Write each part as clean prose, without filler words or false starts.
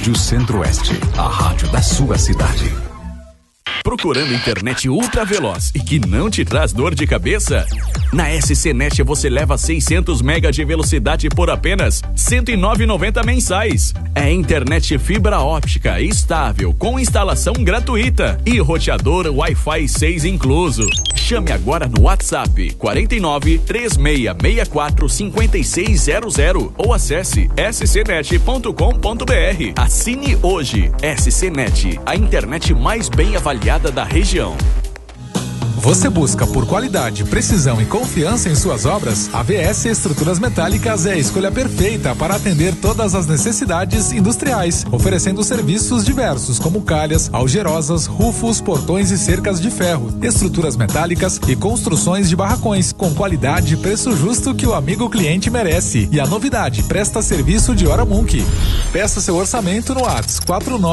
Rádio Centro-Oeste, a rádio da sua cidade. Procurando internet ultra veloz e que não te traz dor de cabeça? Na SCNet você leva 600 MB de velocidade por apenas R$ 109,90 mensais. É internet fibra óptica estável com instalação gratuita e roteador Wi-Fi 6 incluso. Chame agora no WhatsApp 49 3664 5600 ou acesse scnet.com.br. Assine hoje. SCNet, a internet mais bem avaliada da região. Você busca por qualidade, precisão e confiança em suas obras? A VS Estruturas Metálicas é a escolha perfeita para atender todas as necessidades industriais, oferecendo serviços diversos como calhas, algerosas, rufos, portões e cercas de ferro, estruturas metálicas e construções de barracões, com qualidade e preço justo que o amigo cliente merece. E a novidade, presta serviço de hora Munk. Peça seu orçamento no WhatsApp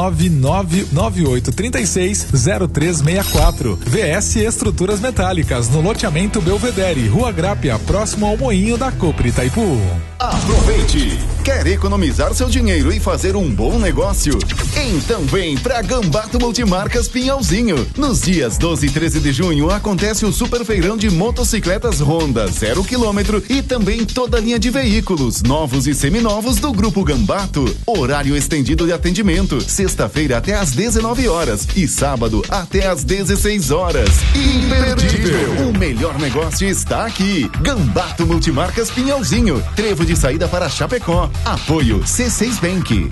49998360364. VS Estruturas Metálicas, no loteamento Belvedere, Rua Grápia, próximo ao Moinho da Copre Itaipu. Aproveite! Quer economizar seu dinheiro e fazer um bom negócio? Então vem pra Gambato Multimarcas Pinhalzinho. Nos dias 12 e 13 de junho acontece o Super Feirão de Motocicletas Honda 0 km e também toda a linha de veículos, novos e seminovos do Grupo Gambato. Horário estendido de atendimento, sexta-feira até às 19 horas e sábado até às 16 horas. Imperdível! O melhor negócio está aqui. Gambato Multimarcas Pinhalzinho, trevo de saída para Chapecó. Apoio C6 Bank.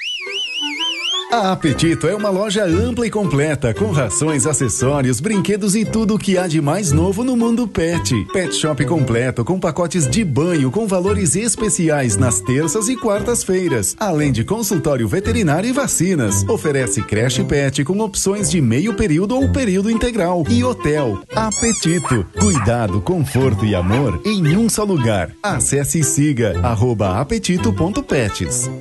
A Apetito é uma loja ampla e completa, com rações, acessórios, brinquedos e tudo o que há de mais novo no mundo pet. Pet shop completo, com pacotes de banho com valores especiais nas terças e quartas-feiras, além de consultório veterinário e vacinas. Oferece creche pet com opções de meio período ou período integral e hotel. Apetito, cuidado, conforto e amor em um só lugar. Acesse e siga @apetito.pets.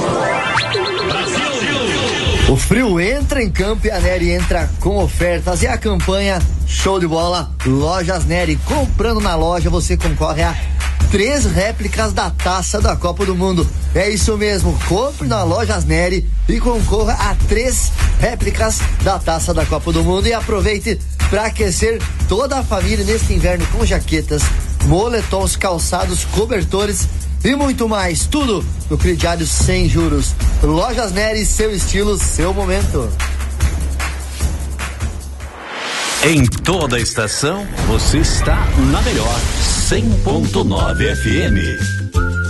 O frio entra em campo e a Nery entra com ofertas e a campanha Show de Bola Lojas Nery. Comprando na loja você concorre a 3 réplicas da Taça da Copa do Mundo. É isso mesmo, compre na Lojas Nery e concorra a 3 réplicas da Taça da Copa do Mundo e aproveite para aquecer toda a família neste inverno com jaquetas, moletons, calçados, cobertores e muito mais, tudo no crediário sem juros. Lojas Nery, seu estilo, seu momento. Em toda a estação, você está na melhor 100.9 FM.